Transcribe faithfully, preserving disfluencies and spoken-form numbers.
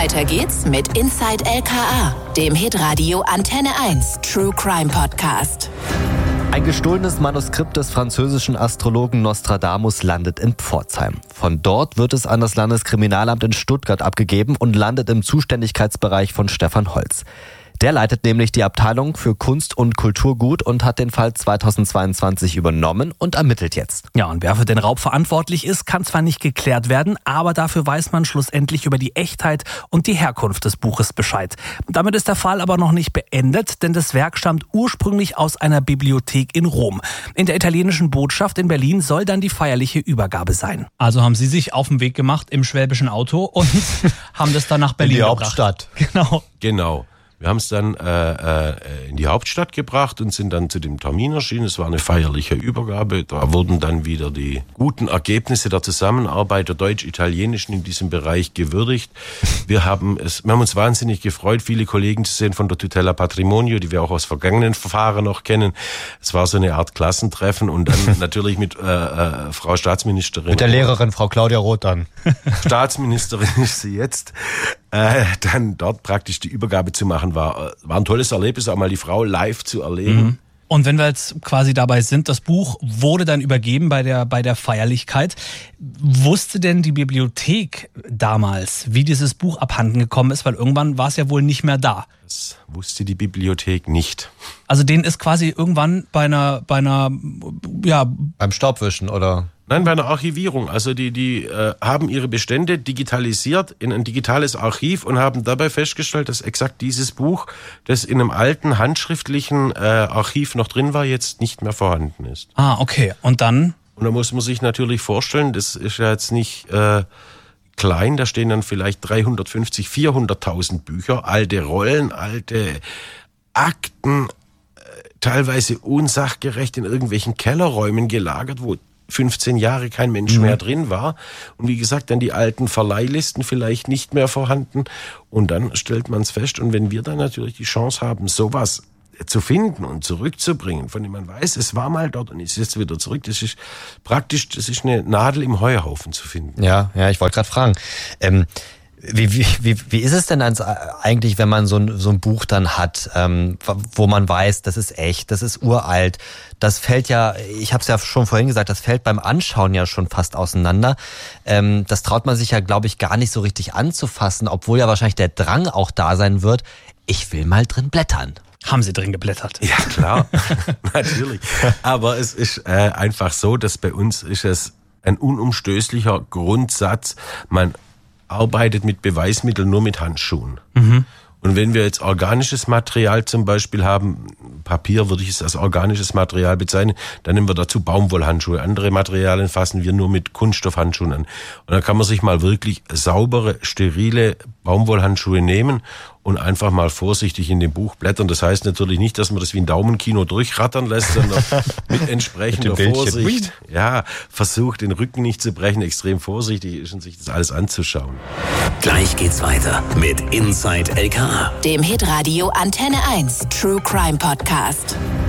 Weiter geht's mit Inside L K A, dem Hitradio Antenne eins True Crime Podcast. Ein gestohlenes Manuskript des französischen Astrologen Nostradamus landet in Pforzheim. Von dort wird es an das Landeskriminalamt in Stuttgart abgegeben und landet im Zuständigkeitsbereich von Stefan Holz. Der leitet nämlich die Abteilung für Kunst und Kulturgut und hat den Fall zweitausendzweiundzwanzig übernommen und ermittelt jetzt. Ja, und wer für den Raub verantwortlich ist, kann zwar nicht geklärt werden, aber dafür weiß man schlussendlich über die Echtheit und die Herkunft des Buches Bescheid. Damit ist der Fall aber noch nicht beendet, denn das Werk stammt ursprünglich aus einer Bibliothek in Rom. In der italienischen Botschaft in Berlin soll dann die feierliche Übergabe sein. Also haben Sie sich auf den Weg gemacht im schwäbischen Auto und haben das dann nach Berlin gebracht. In die Hauptstadt. Genau. Genau. Wir haben es dann äh, äh, in die Hauptstadt gebracht und sind dann zu dem Termin erschienen. Es war eine feierliche Übergabe. Da wurden dann wieder die guten Ergebnisse der Zusammenarbeit der deutsch-italienischen in diesem Bereich gewürdigt. Wir haben es, wir haben uns wahnsinnig gefreut, viele Kollegen zu sehen von der Tutela Patrimonio, die wir auch aus vergangenen Verfahren noch kennen. Es war so eine Art Klassentreffen und dann natürlich mit äh, äh, Frau Staatsministerin. Mit der Lehrerin, Frau Claudia Roth dann. Staatsministerin ist sie jetzt. Äh, dann dort praktisch die Übergabe zu machen, war, war ein tolles Erlebnis, auch mal die Frau live zu erleben. Mhm. Und wenn wir jetzt quasi dabei sind, das Buch wurde dann übergeben bei der, bei der Feierlichkeit. Wusste denn die Bibliothek damals, wie dieses Buch abhanden gekommen ist? Weil irgendwann war es ja wohl nicht mehr da. Das wusste die Bibliothek nicht. Also denen ist quasi irgendwann bei einer, bei einer, ja... Beim Staubwischen, oder? Nein, bei einer Archivierung. Also die, die äh, haben ihre Bestände digitalisiert in ein digitales Archiv und haben dabei festgestellt, dass exakt dieses Buch, das in einem alten handschriftlichen äh, Archiv noch drin war, jetzt nicht mehr vorhanden ist. Ah, okay. Und dann? Und da muss man sich natürlich vorstellen, das ist ja jetzt nicht äh, klein, da stehen dann vielleicht dreihundertfünfzig, vierhunderttausend Bücher, alte Rollen, alte Akten, äh, teilweise unsachgerecht in irgendwelchen Kellerräumen gelagert, wo fünfzehn Jahre kein Mensch mehr drin war. Und wie gesagt, dann die alten Verleihlisten vielleicht nicht mehr vorhanden. Und dann stellt man es fest. Und wenn wir dann natürlich die Chance haben, sowas zu finden und zurückzubringen, von dem man weiß, es war mal dort und ist jetzt wieder zurück, das ist praktisch, das ist eine Nadel im Heuhaufen zu finden. Ja, ja, ich wollte gerade fragen. Ähm, Wie, wie, wie, wie ist es denn eigentlich, wenn man so ein, so ein Buch dann hat, ähm, wo man weiß, das ist echt, das ist uralt, das fällt ja, ich habe es ja schon vorhin gesagt, das fällt beim Anschauen ja schon fast auseinander. Ähm, das traut man sich ja, glaube ich, gar nicht so richtig anzufassen, obwohl ja wahrscheinlich der Drang auch da sein wird, ich will mal drin blättern. Haben Sie drin geblättert? Ja, klar, natürlich. Aber es ist äh, einfach so, dass bei uns ist es ein unumstößlicher Grundsatz, man arbeitet mit Beweismitteln nur mit Handschuhen. Mhm. Und wenn wir jetzt organisches Material zum Beispiel haben, Papier würde ich es als organisches Material bezeichnen, dann nehmen wir dazu Baumwollhandschuhe. Andere Materialien fassen wir nur mit Kunststoffhandschuhen an. Und dann kann man sich mal wirklich saubere, sterile Baumwollhandschuhe nehmen und einfach mal vorsichtig in dem Buch blättern. Das heißt natürlich nicht, dass man das wie ein Daumenkino durchrattern lässt, sondern mit entsprechender mit Vorsicht. Ja, versucht den Rücken nicht zu brechen, extrem vorsichtig ist und sich das alles anzuschauen. Gleich geht's weiter mit Inside L K A, dem Hitradio Antenne eins True Crime Podcast.